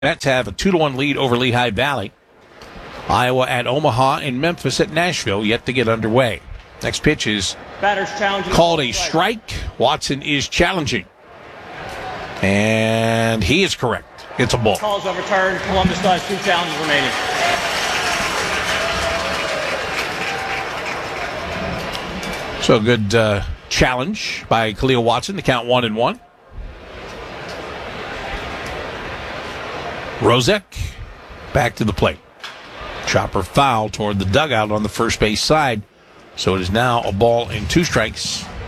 Nets have a 2-1 lead over Lehigh Valley. Iowa at Omaha and Memphis at Nashville yet to get underway. Next pitch is called a strike. Watson is challenging. And he is correct. It's a ball. Calls overturned. Columbus still has 2 challenges remaining. So a good challenge by Khalil Watson to count 1-1. Rozek back to the plate. Chopper foul toward the dugout on the first base side. So it is now a ball and 2 strikes